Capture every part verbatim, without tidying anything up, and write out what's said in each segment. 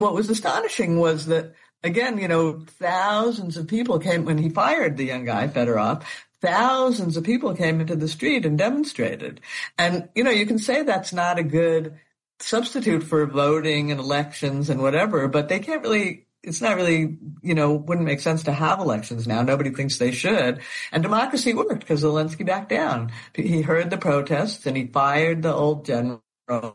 what was astonishing was that, again, you know, thousands of people came when he fired the young guy, Fedorov. Thousands of people came into the street and demonstrated. And, you know, you can say that's not a good substitute for voting and elections and whatever, but they can't really, it's not really, you know, wouldn't make sense to have elections now. Nobody thinks they should. And democracy worked because Zelensky backed down. He heard the protests and he fired the old general.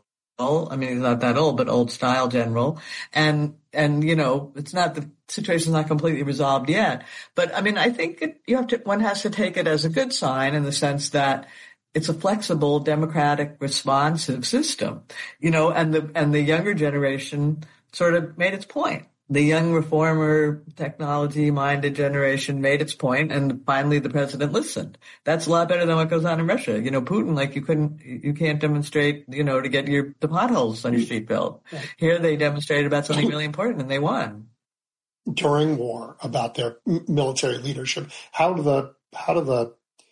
I mean, he's not that old, but old style general. And, and, you know, it's not, the situation's not completely resolved yet. But I mean, I think it, you have to, one has to take it as a good sign in the sense that it's a flexible, democratic, responsive system, you know, and the, and the younger generation sort of made its point. The young reformer, technology-minded generation made its point, and finally the president listened. That's a lot better than what goes on in Russia. You know, Putin, like you couldn't, you can't demonstrate, you know, to get your the potholes on your street built. Here they demonstrated about something really important, and they won. During war, about their military leadership, how do the how do the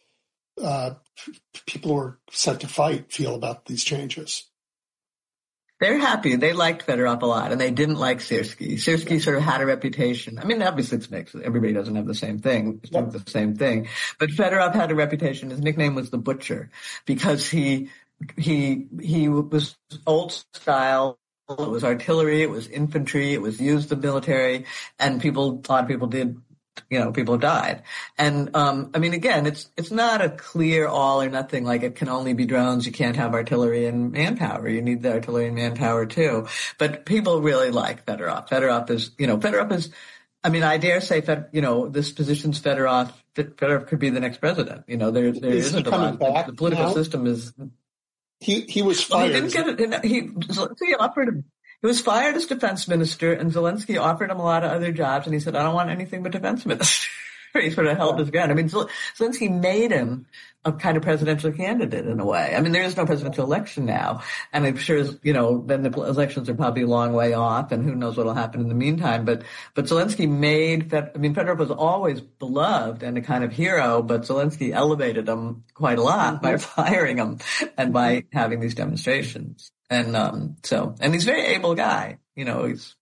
uh, people who are sent to fight feel about these changes? They're happy. They liked Fedorov a lot, and they didn't like Syrskyi. Syrskyi sort of had a reputation. I mean, obviously it's mixed. Everybody doesn't have the same thing, yep. the same thing. But Fedorov had a reputation. His nickname was the Butcher because he he he was old style. It was artillery. It was infantry. It was used the military, and people, a lot of people did. You know, people have died. And, um, I mean, again, it's, it's not a clear all or nothing, like it can only be drones. You can't have artillery and manpower. You need the artillery and manpower too. But people really like Fedorov. Fedorov is, you know, Fedorov is, I mean, I dare say, Fed, you know, this position's Fedorov, Fedorov could be the next president. You know, there, there is isn't a lot. Back the political now? system is. He, he was fired. Well, he didn't get it. He, he offered him. He was fired as defense minister, and Zelensky offered him a lot of other jobs, and he said, I don't want anything but defense minister. He sort of held his ground. I mean, Zelensky made him a kind of presidential candidate in a way. I mean, there is no presidential election now, and I'm sure, you know, then the elections are probably a long way off, and who knows what will happen in the meantime. But, but Zelensky made, Fed, I mean, Fedorov was always beloved and a kind of hero, but Zelensky elevated him quite a lot by firing him and by having these demonstrations. And, um, so, and he's a very able guy, you know, he's,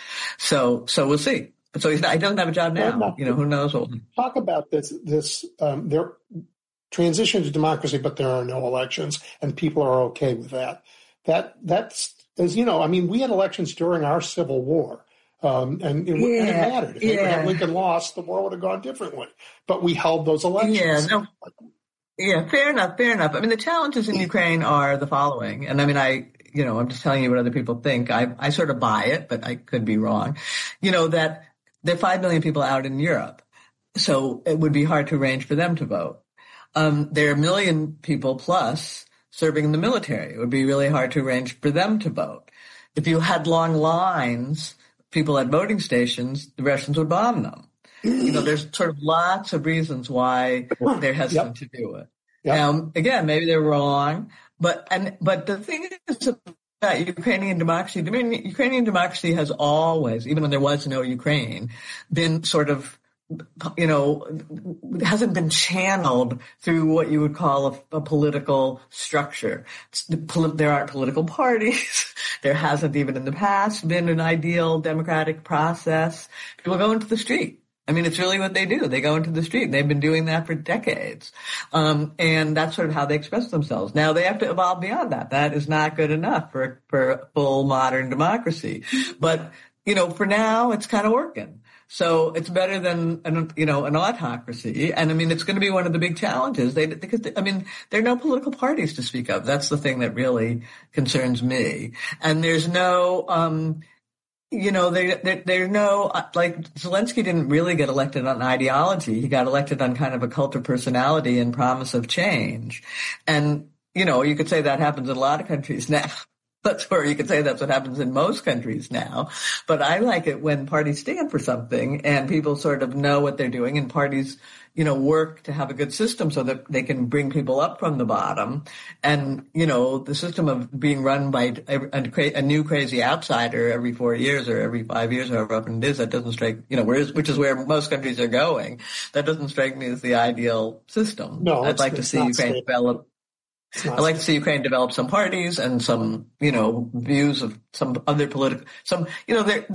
so, so we'll see. So he's not, he doesn't have a job now, well, you know, who knows what. Talk about this, this, um, there, transition to democracy, but there are no elections and people are okay with that. That, that's, as you know, I mean, we had elections during our Civil War. Um, and, it, yeah, and it mattered. If yeah. Abraham Lincoln lost, the war would have gone differently, but we held those elections. Yeah, no. Yeah, fair enough, fair enough. I mean, the challenges in Ukraine are the following. And I mean, I, you know, I'm just telling you what other people think. I, I sort of buy it, but I could be wrong. You know, that there are five million people out in Europe. So it would be hard to arrange for them to vote. Um, there are a million people plus serving in the military. It would be really hard to arrange for them to vote. If you had long lines, people at voting stations, the Russians would bomb them. You know, there's sort of lots of reasons why they're hesitant yep. to do it. Yep. Um, again, maybe they're wrong, but and but the thing is about Ukrainian democracy. I mean, Ukrainian democracy has always, even when there was no Ukraine, been sort of, you know, hasn't been channeled through what you would call a, a political structure. There aren't political parties. There hasn't even in the past been an ideal democratic process. People go into the street. I mean, it's really what they do. They go into the street. They've been doing that for decades. Um, and that's sort of how they express themselves. Now, they have to evolve beyond that. That is not good enough for, for a full modern democracy. But, you know, for now, it's kind of working. So it's better than, an, you know, an autocracy. And I mean, it's going to be one of the big challenges. They, because, I mean, there are no political parties to speak of. That's the thing that really concerns me. And there's no, um, You know, there, there, there's no, like, Zelensky didn't really get elected on ideology. He got elected on kind of a cult of personality and promise of change. And, you know, you could say that happens in a lot of countries now. That's where you could say that's what happens in most countries now. But I like it when parties stand for something and people sort of know what they're doing, and parties, you know, work to have a good system so that they can bring people up from the bottom. And, you know, the system of being run by a, a, a new crazy outsider every four years or every five years, however often it is, that doesn't strike, you know, whereas, which is where most countries are going. That doesn't strike me as the ideal system. No, I'd like to see Ukraine develop. I'd like to see Ukraine develop some parties and some, you know, views of some other political, some, you know, there.